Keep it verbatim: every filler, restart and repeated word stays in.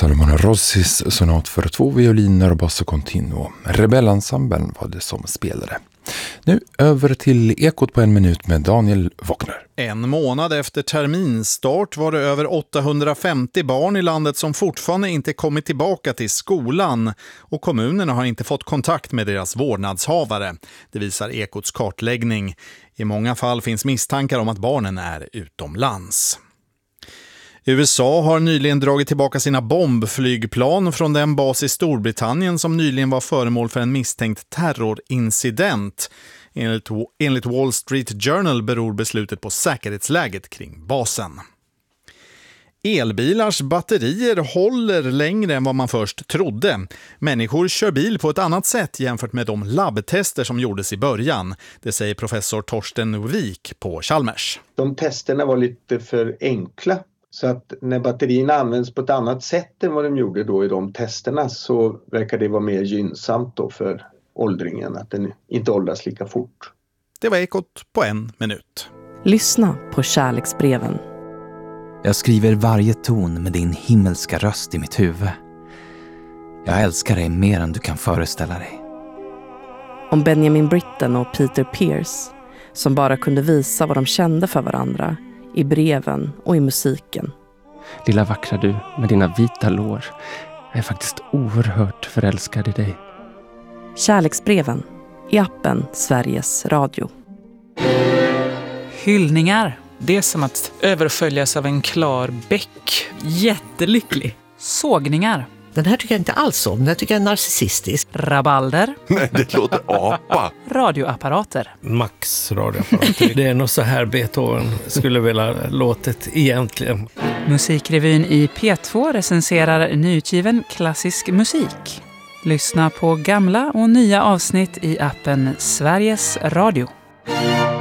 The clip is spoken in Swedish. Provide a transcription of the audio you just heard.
Salomon Rossis sonat för två violiner och basso continuo. Rebellensemblen var det som spelade. Nu över till Ekot på en minut med Daniel Wockner. En månad efter terminstart var det över åttahundrafemtio barn i landet som fortfarande inte kommit tillbaka till skolan och kommunerna har inte fått kontakt med deras vårdnadshavare. Det visar Ekots kartläggning. I många fall finns misstankar om att barnen är utomlands. U S A har nyligen dragit tillbaka sina bombflygplan från den bas i Storbritannien som nyligen var föremål för en misstänkt terrorincident. Enligt, enligt Wall Street Journal beror beslutet på säkerhetsläget kring basen. Elbilars batterier håller längre än vad man först trodde. Människor kör bil på ett annat sätt jämfört med de labbtester som gjordes i början. Det säger professor Torsten Wik på Chalmers. De testerna var lite för enkla. Så att när batterierna används på ett annat sätt än vad de gjorde då i de testerna så verkar det vara mer gynnsamt då för åldringen att den inte åldras lika fort. Det var Ekot på en minut. Lyssna på kärleksbreven. Jag skriver varje ton med din himmelska röst i mitt huvud. Jag älskar dig mer än du kan föreställa dig. Om Benjamin Britten och Peter Pierce som bara kunde visa vad de kände för varandra i breven och i musiken. Lilla vackra du med dina vita lår. Jag är faktiskt oerhört förälskad i dig. Kärleksbreven i appen Sveriges Radio. Hyllningar. Det är som att överföljas av en klar bäck. Jättelycklig. Sågningar. Den här tycker jag inte alls om. Den här tycker jag är narcissistisk. Rabalder. Nej, det låter apa. Radioapparater. Max radioapparater. Det är nog så här Beethoven skulle vilja låtet egentligen. Musikrevyn i P två recenserar nyutgiven klassisk musik. Lyssna på gamla och nya avsnitt i appen Sveriges Radio.